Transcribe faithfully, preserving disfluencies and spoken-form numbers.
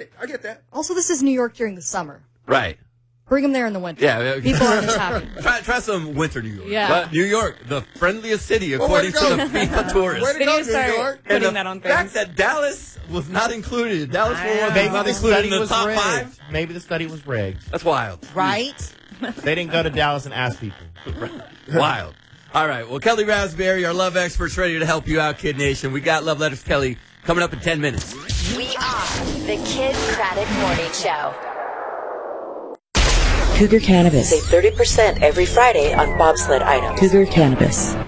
it. I get that. Also, this is New York during the summer. Right. Bring them there in the winter. Yeah. People aren't as happy. Try, try some winter New York. Yeah. But New York, the friendliest city Well, according to, way to the go. FIFA tourists. Way to They go, need to start New York. putting And the that on fact things. that Dallas was not included. Dallas Fort Worth Maybe was not the included study in the was top rigged. five. Maybe the study was rigged. That's wild. Right? They didn't go to Dallas and ask people. Wild. All right. Well, Kelly Raspberry, our love expert's ready to help you out, Kid Nation. We got Love Letters Kelly coming up in ten minutes. We are the Kid Craddock Morning Show. Cougar Cannabis. Save thirty percent every Friday on bobsled items. Cougar Cannabis.